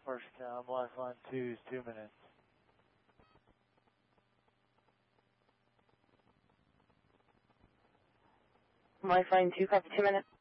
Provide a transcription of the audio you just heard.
first cam, lifeline 2 is 2 minutes. Lifeline 2, copy 2 minutes.